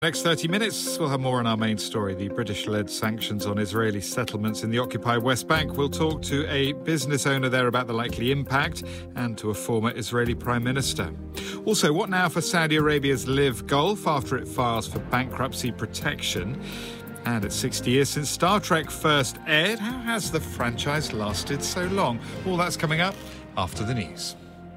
Next 30 minutes, we'll have more on our main story, the British-led sanctions on Israeli settlements in the occupied West Bank. We'll talk to a business owner there about the likely impact and to a former Israeli Prime Minister. Also, what now for Saudi Arabia's Liv Golf after it files for bankruptcy protection? And it's 60 years since Star Trek first aired. How has the franchise lasted so long? All that's coming up after the news.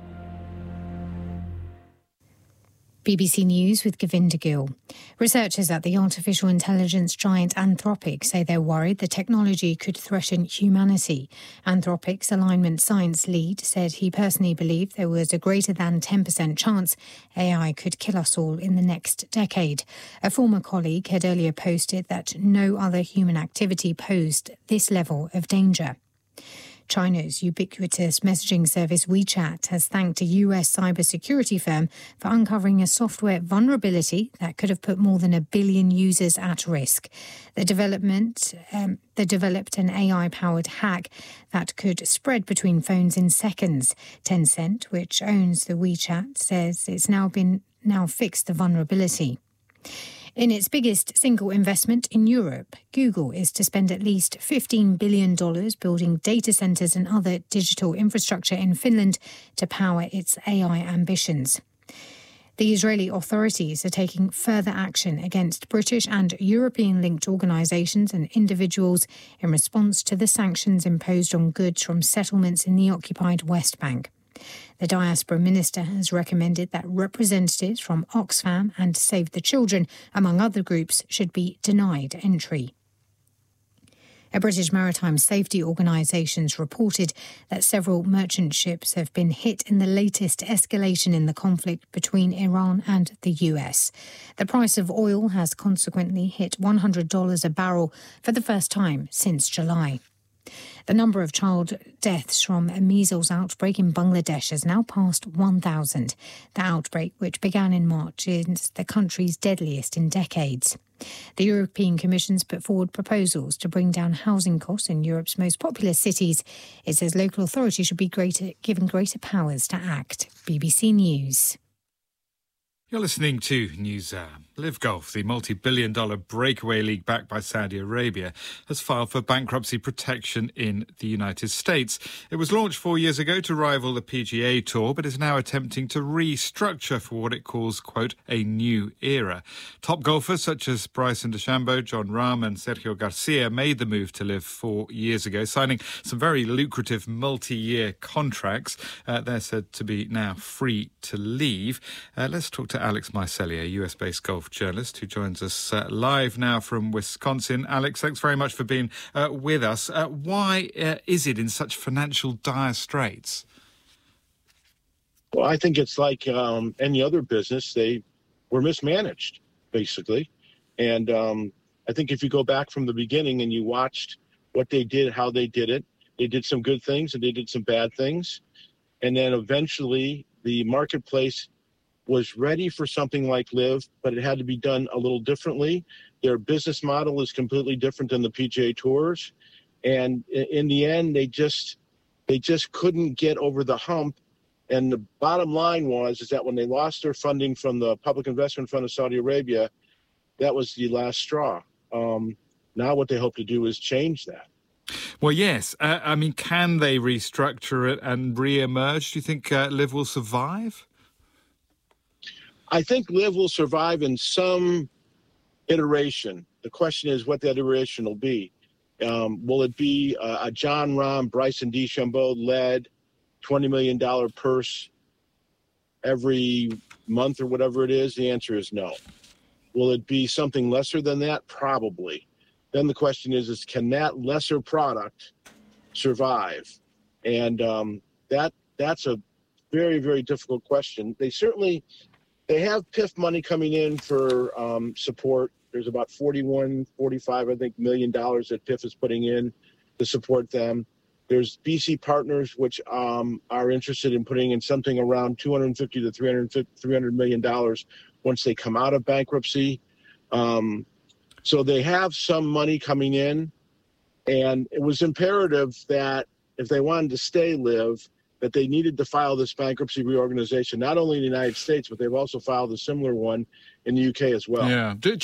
BBC News with Govinda Gill. Researchers at the artificial intelligence giant Anthropic say they're worried the technology could threaten humanity. Anthropic's alignment science lead said he personally believed there was a greater than 10% chance AI could kill us all in the next decade. A former colleague had earlier posted that no other human activity posed this level of danger. China's ubiquitous messaging service WeChat has thanked a US cybersecurity firm for uncovering a software vulnerability that could have put more than 1 billion users at risk. They developed an AI-powered hack that could spread between phones in seconds. Tencent, which owns the WeChat, says it's now fixed the vulnerability. In its biggest single investment in Europe, Google is to spend at least $15 billion building data centres and other digital infrastructure in Finland to power its AI ambitions. The Israeli authorities are taking further action against British and European-linked organisations and individuals in response to the sanctions imposed on goods from settlements in the occupied West Bank. The diaspora minister has recommended that representatives from Oxfam and Save the Children, among other groups, should be denied entry. A British maritime safety organisations reported that several merchant ships have been hit in the latest escalation in the conflict between Iran and the US. The price of oil has consequently hit $100 a barrel for the first time since July. The number of child deaths from a measles outbreak in Bangladesh has now passed 1,000. The outbreak, which began in March, is the country's deadliest in decades. The European Commission's put forward proposals to bring down housing costs in Europe's most populous cities. It says local authorities should be given greater powers to act. BBC News. You're listening to NewsHour. Liv Golf, the multi-billion-dollar breakaway league backed by Saudi Arabia, has filed for bankruptcy protection in the United States. It was launched 4 years ago to rival the PGA Tour, but is now attempting to restructure for what it calls, quote, a new era. Top golfers such as Bryson DeChambeau, Jon Rahm and Sergio Garcia made the move to Liv 4 years ago, signing some very lucrative multi-year contracts. They're said to be now free to leave. Let's talk to Alex Mycelia, a US-based golf journalist who joins us live now from Wisconsin. Alex, thanks very much for being with us. Why is it in such financial dire straits? Well, I think it's like any other business. They were mismanaged, basically. And I think if you go back from the beginning and you watched what they did, how they did it, they did some good things and they did some bad things. And then eventually the marketplace was ready for something like Liv, but it had to be done a little differently. Their business model is completely different than the PGA Tours. And in the end, they just couldn't get over the hump. And the bottom line is that when they lost their funding from the Public Investment Fund of Saudi Arabia, that was the last straw. Now what they hope to do is change that. Well, yes. Can they restructure it and re-emerge? Do you think Liv will survive? I think Liv will survive in some iteration. The question is what that iteration will be. Will it be a Jon Rahm, Bryson DeChambeau-led $20 million purse every month or whatever it is? The answer is no. Will it be something lesser than that? Probably. Then the question is can that lesser product survive? And that's a very, very difficult question. They have PIF money coming in for support. There's about $45 million that PIF is putting in to support them. There's BC Partners, which are interested in putting in something around $250 to $300 million once they come out of bankruptcy. So they have some money coming in, and it was imperative that if they wanted to stay Liv, that they needed to file this bankruptcy reorganization, not only in the United States, but they've also filed a similar one in the UK as well. Yeah.